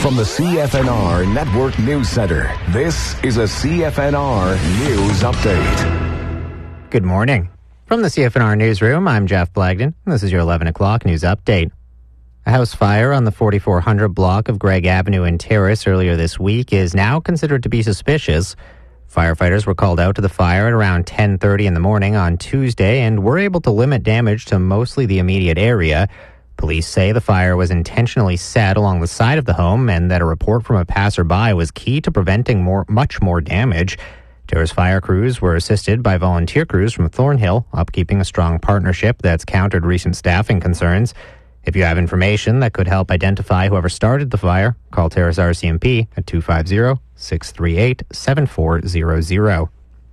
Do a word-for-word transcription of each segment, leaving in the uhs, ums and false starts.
From the C F N R Network News Center, this is a C F N R News Update. Good morning. From the C F N R Newsroom, I'm Jeff Blagden, and this is your eleven o'clock News Update. A house fire on the forty-four hundred block of Gregg Avenue and Terrace earlier this week is now considered to be suspicious. Firefighters were called out to the fire at around ten thirty in the morning on Tuesday and were able to limit damage to mostly the immediate area. Police say the fire was intentionally set along the side of the home and that a report from a passerby was key to preventing more, much more damage. Terrace fire crews were assisted by volunteer crews from Thornhill, upkeeping a strong partnership that's countered recent staffing concerns. If you have information that could help identify whoever started the fire, call Terrace R C M P at two five zero, six three eight, seven four zero zero.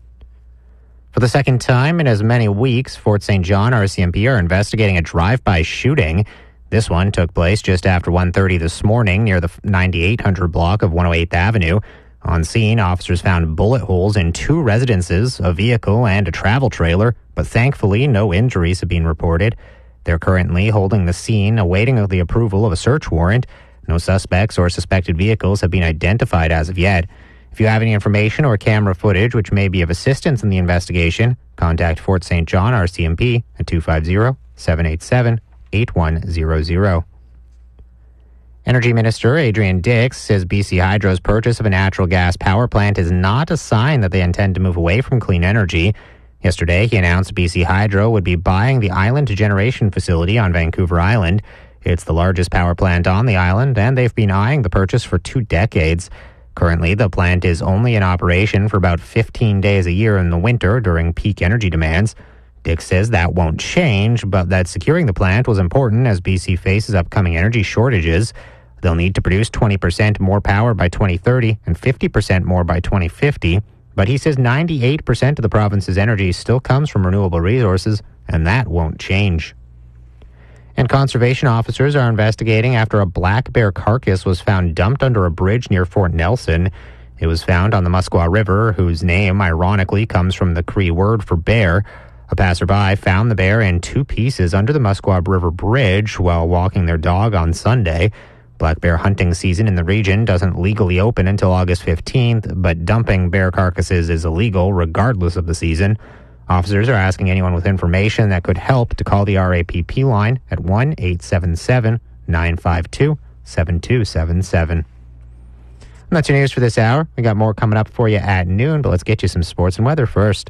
For the second time in as many weeks, Fort Saint John R C M P are investigating a drive-by shooting. This one took place just after one thirty this morning near the ninety-eight hundred block of one oh eighth Avenue. On scene, officers found bullet holes in two residences, a vehicle, and a travel trailer, but thankfully no injuries have been reported. They're currently holding the scene, awaiting the approval of a search warrant. No suspects or suspected vehicles have been identified as of yet. If you have any information or camera footage which may be of assistance in the investigation, contact Fort Saint John R C M P at two five zero, seven eight seven, eight one zero zero. Energy Minister Adrian Dix says B C Hydro's purchase of a natural gas power plant is not a sign that they intend to move away from clean energy. Yesterday, he announced B C Hydro would be buying the Island Generation Facility on Vancouver Island. It's the largest power plant on the island, and they've been eyeing the purchase for two decades. Currently, the plant is only in operation for about fifteen days a year in the winter during peak energy demands. Dix says that won't change, but that securing the plant was important as B C faces upcoming energy shortages. They'll need to produce twenty percent more power by twenty thirty and fifty percent more by twenty fifty. But he says ninety-eight percent of the province's energy still comes from renewable resources, and that won't change. And conservation officers are investigating after a black bear carcass was found dumped under a bridge near Fort Nelson. It was found on the Muskwa River, whose name ironically comes from the Cree word for bear. A passerby found the bear in two pieces under the Muskwa River Bridge while walking their dog on Sunday. Black bear hunting season in the region doesn't legally open until August fifteenth, but dumping bear carcasses is illegal regardless of the season. Officers are asking anyone with information that could help to call the R A P P line at one eight seven seven, nine five two, seven two seven seven. And that's your news for this hour. We got more coming up for you at noon, but let's get you some sports and weather first.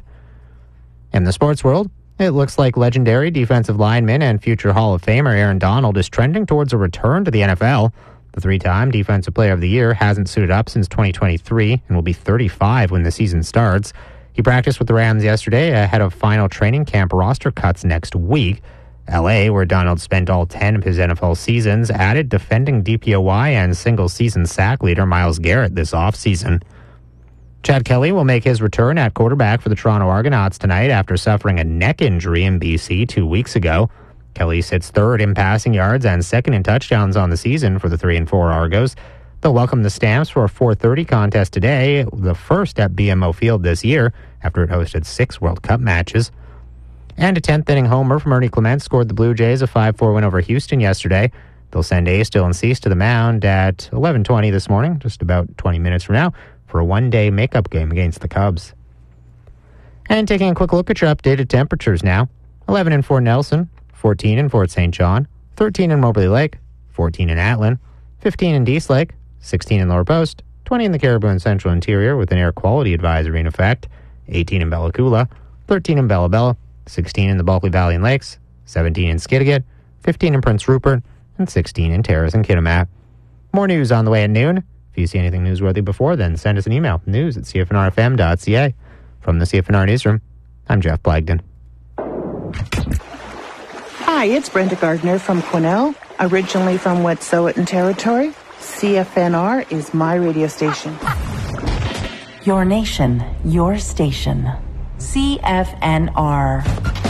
In the sports world, it looks like legendary defensive lineman and future Hall of Famer Aaron Donald is trending towards a return to the N F L. The three-time Defensive Player of the Year hasn't suited up since twenty twenty-three and will be thirty-five when the season starts. He practiced with the Rams yesterday ahead of final training camp roster cuts next week. L A, where Donald spent all ten of his N F L seasons, added defending D P O Y and single-season sack leader Myles Garrett this offseason. Chad Kelly will make his return at quarterback for the Toronto Argonauts tonight after suffering a neck injury in B C two weeks ago. Kelly sits third in passing yards and second in touchdowns on the season for the three and four Argos. They'll welcome the Stamps for a four thirty contest today, the first at B M O Field this year, after it hosted six World Cup matches. And a tenth-inning homer from Ernie Clement scored the Blue Jays a five four win over Houston yesterday. They'll send Ace, Dylan Cease to the mound at eleven twenty this morning, just about twenty minutes from now, for a one-day makeup game against the Cubs. And taking a quick look at your updated temperatures now. eleven in Fort Nelson, fourteen in Fort Saint John, thirteen in Moberly Lake, fourteen in Atlin, fifteen in Dease Lake, sixteen in Lower Post, twenty in the Caribou and Central Interior with an air quality advisory in effect, eighteen in Bella Coola, thirteen in Bella Bella, sixteen in the Bulkley Valley and Lakes, seventeen in Skidegate, fifteen in Prince Rupert, and sixteen in Terrace and Kitimat. More news on the way at noon. If you see anything newsworthy before then, send us an email, news at c f n r f m dot c a. From the C F N R Newsroom, I'm Jeff Blagden. Hi, it's Brenda Gardner from Quesnel, originally from Wet'suwet'en Territory. C F N R is my radio station. Your nation, your station. C F N R.